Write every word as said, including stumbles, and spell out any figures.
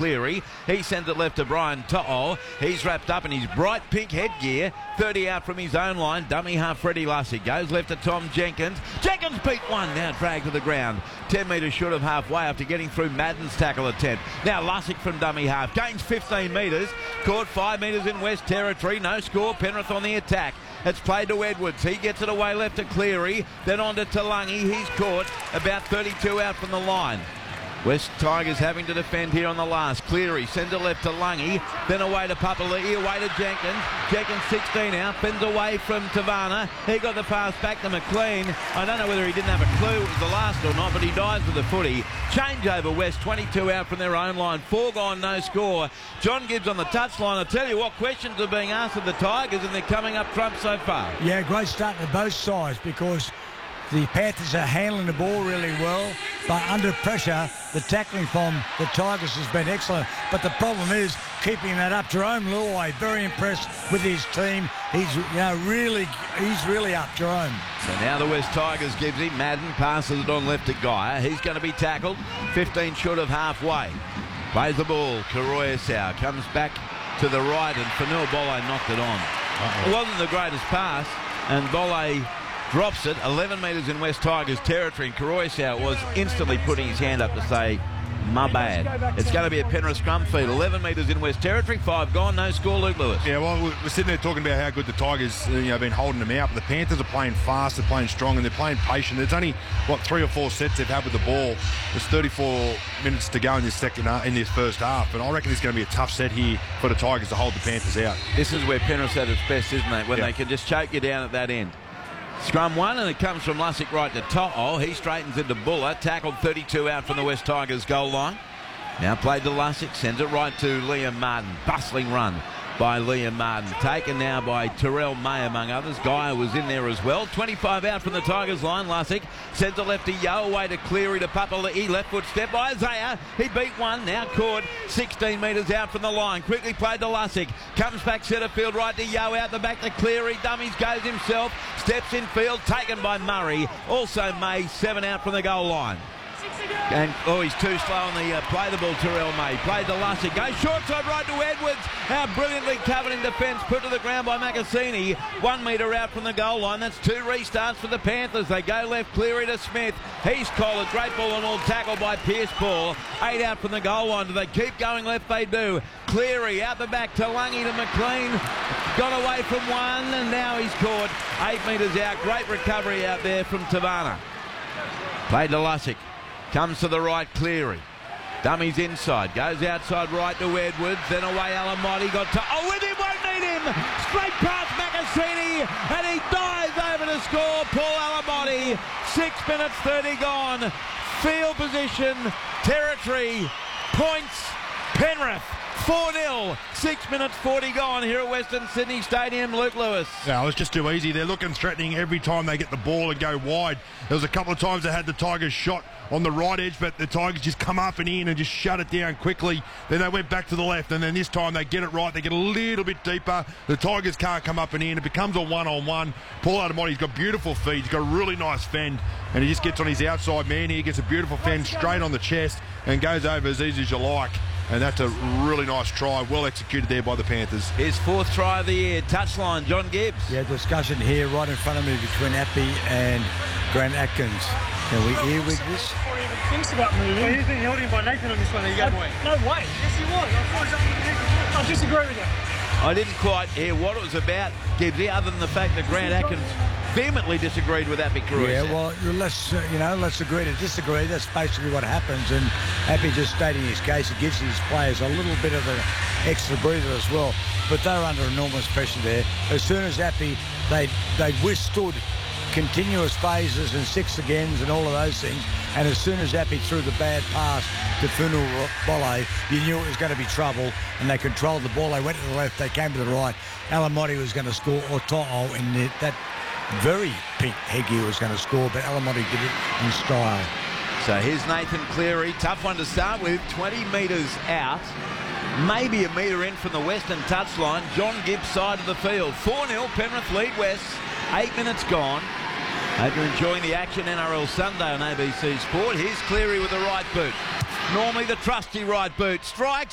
Cleary. He sends it left to Brian To'o. He's wrapped up in his bright pink headgear. thirty out from his own line. Dummy half Freddie Lussick. Goes left to Tom Jenkins. Jenkins beat one. Now dragged to the ground. ten metres short of halfway after getting through Madden's tackle attempt. Now Lussick from dummy half. Gains fifteen metres. Caught five metres in West Territory. No score. Penrith on the attack. It's played to Edwards. He gets it away left to Cleary. Then on to Talangi. He's caught about thirty-two out from the line. West Tigers having to defend here on the last. Cleary sends it left to Lungy, then away to Papali'i, away to Jenkins. Jenkins sixteen out, bends away from Tavana. He got the pass back to McLean. I don't know whether he didn't have a clue it was the last or not, but he dives with the footy. Change over West, twenty-two out from their own line. Four gone, no score. John Gibbs on the touchline. I tell you what, questions are being asked of the Tigers, and they're coming up trump so far. Yeah, great start to both sides because the Panthers are handling the ball really well, but under pressure, the tackling from the Tigers has been excellent. But the problem is keeping that up. Jerome Luai, very impressed with his team. He's, you know, really, he's really up, Jerome. So now the West Tigers gives him. Madden passes it on left to Guy. He's going to be tackled, fifteen short of halfway. Plays the ball. Karoyasau comes back to the right, and Fanua Bolle knocked it on. Uh-oh. It wasn't the greatest pass, and Bolle drops it eleven metres in West Tigers territory, and Karoyasau was instantly putting his hand up to say, my bad. It's going to be a Penrith scrum feed. eleven metres in West Territory, five gone, no score, Luke Lewis. Yeah, well, we're sitting there talking about how good the Tigers, you know, been holding them out, but the Panthers are playing fast, they're playing strong, and they're playing patient. There's only, what, three or four sets they've had with the ball. There's thirty-four minutes to go in this second in this first half, and I reckon it's going to be a tough set here for the Tigers to hold the Panthers out. This is where Penrith's at its best, isn't it? When yeah. they can just choke you down at that end. Scrum one, and it comes from Lussick right to To'o. He straightens into Buller, tackled thirty-two out from the West Tigers goal line. Now played to Lussick, sends it right to Liam Martin. Bustling run by Liam Martin. Taken now by Terrell May, among others. Guy was in there as well. twenty-five out from the Tigers line. Lussick sends it left to Yo, away to Cleary to Papali'i. Left foot step by Isaiah. He beat one, now caught sixteen metres out from the line. Quickly played to Lussick. Comes back centre field right to Yo, out the back to Cleary. Dummies goes himself. Steps in field, taken by Murray. Also May, seven out from the goal line. And, oh, he's too slow on the uh, play the ball, Terrell May. Played to Lussick. Goes short side right to Edwards. How brilliantly covered in defence. Put to the ground by Macassini. One metre out from the goal line. That's two restarts for the Panthers. They go left, Cleary to Smith. He's collared. Great ball and all tackle by Pierce Paul. Eight out from the goal line. Do they keep going left? They do. Cleary out the back to Lungy to McLean. Got away from one, and now he's caught. Eight metres out. Great recovery out there from Tavana. Played to Lussick. Comes to the right, Cleary. Dummies inside. Goes outside right to Edwards. Then away Alamotti. Got to... Oh, with him, won't need him. Straight past Macassini. And he dives over to score. Paul Alamotti. Six minutes thirty gone. Field position. Territory. Points. Penrith. four nil. Six minutes forty gone here at Western Sydney Stadium. Luke Lewis. Yeah, it was just too easy. They're looking threatening every time they get the ball and go wide. There was a couple of times they had the Tigers shot on the right edge, but the Tigers just come up and in and just shut it down quickly. Then they went back to the left, and then this time they get it right. They get a little bit deeper. The Tigers can't come up and in. It becomes a one-on-one. Paul Alamotti, he's got beautiful feet. He's got a really nice fend, and he just gets on his outside man here. He gets a beautiful fend straight on the chest and goes over as easy as you like. And that's a really nice try, well executed there by the Panthers. His fourth try of the year, touchline, John Gibbs. Yeah, discussion here right in front of me between Appy and Grant Atkins. Can we hear with this? Before he even thinks about moving. Well, he's been held in by Nathan on this one. He gave away. No way. Yes, he was. I thought it was I disagree with you. I didn't quite hear what it was about, Gibbsy, other than the fact that Grant Atkins vehemently disagreed with Appy Caruso. Yeah, well, let's uh, you know, let's agree to disagree. That's basically what happens. And Appy just stating his case, it gives his players a little bit of an extra breather as well. But they're under enormous pressure there. As soon as Appy, they they withstood continuous phases and six agains and all of those things. And as soon as Appy threw the bad pass to Fanua Bolle, you knew it was going to be trouble, and they controlled the ball. They went to the left, they came to the right. Alamotti was going to score, or To'o in the, that very pink headgear was going to score, but Alamotti did it in style. So here's Nathan Cleary, tough one to start with, twenty metres out, maybe a metre in from the western touchline. John Gibbs side of the field, four nil, Penrith lead West, eight minutes gone. Hope you're enjoying the action. N R L Sunday on A B C Sport. Here's Cleary with the right boot. Normally the trusty right boot. Strikes.